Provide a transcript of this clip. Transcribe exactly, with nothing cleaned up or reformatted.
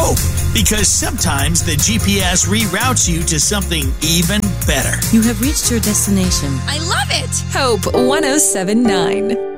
Hope, because sometimes the G P S reroutes you to something even better. You have reached your destination. I love it. Hope one oh seven point nine.